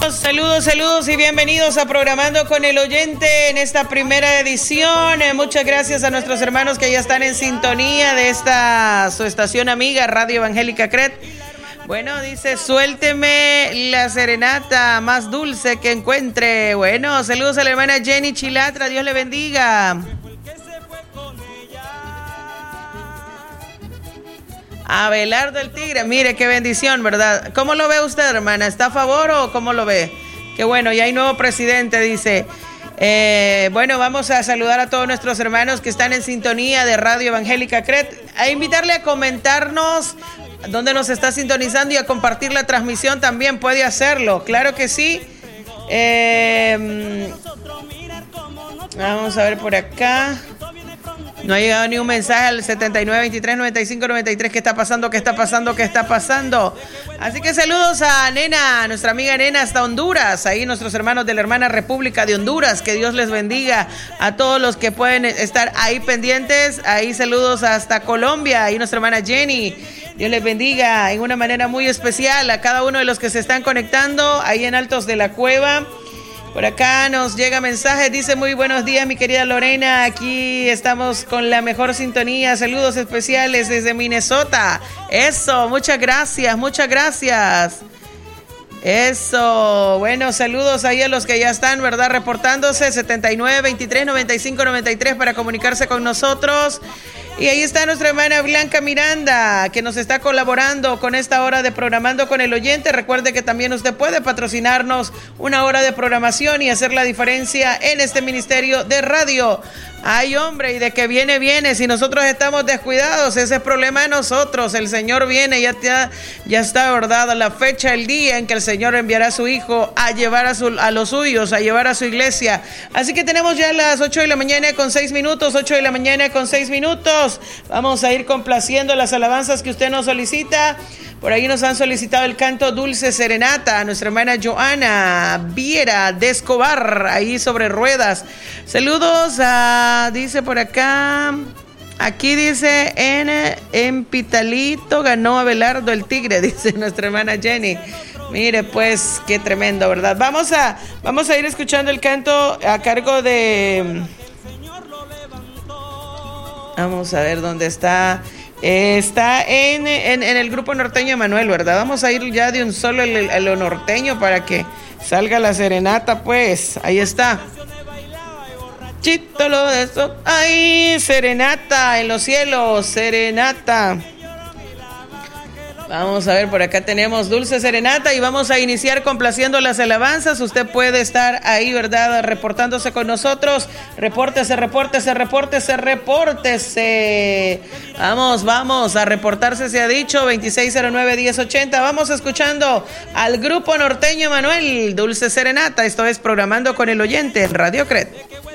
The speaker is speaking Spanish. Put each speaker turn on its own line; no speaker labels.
Saludos y bienvenidos a Programando con el Oyente en esta primera edición. Muchas gracias a nuestros hermanos que ya están en sintonía de su estación amiga Radio Evangélica CRED. Bueno, dice, suélteme la serenata más dulce que encuentre. Bueno, saludos a la hermana Jenny Chilatra, Dios le bendiga. Abelardo el Tigre, mire qué bendición, ¿verdad? ¿Cómo lo ve usted, hermana? ¿Está a favor o cómo lo ve? Qué bueno, ya hay nuevo presidente, dice. Bueno, vamos a saludar a todos nuestros hermanos que están en sintonía de Radio Evangélica CRED, a invitarle a comentarnos dónde nos está sintonizando y a compartir la transmisión también puede hacerlo, claro que sí. Vamos a ver por acá. No ha llegado ni un mensaje al 79239593. ¿Qué está pasando? ¿Qué está pasando? ¿Qué está pasando? Así que saludos a Nena, nuestra amiga Nena hasta Honduras. Ahí nuestros hermanos de la hermana República de Honduras. Que Dios les bendiga a todos los que pueden estar ahí pendientes. Ahí saludos hasta Colombia. Ahí nuestra hermana Jenny. Dios les bendiga en una manera muy especial a cada uno de los que se están conectando ahí en Altos de la Cueva. Por acá nos llega mensaje, dice muy buenos días mi querida Lorena, aquí estamos con la mejor sintonía, saludos especiales desde Minnesota. Eso, muchas gracias, muchas gracias. Eso, bueno, saludos ahí a los que ya están, ¿verdad? Reportándose, 79239593 para comunicarse con nosotros. Y ahí está nuestra hermana Blanca Miranda, que nos está colaborando con esta hora de Programando con el Oyente. Recuerde que también usted puede patrocinarnos una hora de programación y hacer la diferencia en este ministerio de radio. Ay, hombre, y de que viene. Si nosotros estamos descuidados, ese es problema de nosotros. El Señor viene, ya está, ¿verdad? La fecha, el día en que el Señor enviará a su Hijo a llevar a los suyos, a llevar a su iglesia. Así que tenemos ya las 8 de la mañana con 6 minutos, 8 de la mañana con 6 minutos. Vamos a ir complaciendo las alabanzas que usted nos solicita. Por ahí nos han solicitado el canto Dulce Serenata a nuestra hermana Joana Viera de Escobar, ahí sobre ruedas. Saludos dice por acá, aquí dice en Pitalito ganó Abelardo el Tigre, dice nuestra hermana Jenny. Mire, pues, qué tremendo, ¿verdad? Vamos a ir escuchando el canto a cargo de... Vamos a ver dónde está... Está en el grupo norteño Emanuel, ¿verdad? Vamos a ir ya de un solo a lo norteño para que salga la serenata, pues. Ahí está. Chito lo de eso. ¡Ay! Serenata en los cielos, serenata. Vamos a ver, por acá tenemos Dulce Serenata y vamos a iniciar complaciendo las alabanzas. Usted puede estar ahí, ¿verdad? Reportándose con nosotros. Repórtese. Vamos a reportarse, se ha dicho, 2609-1080. Vamos escuchando al grupo norteño Emanuel, Dulce Serenata. Esto es Programando con el Oyente en Radio CRED.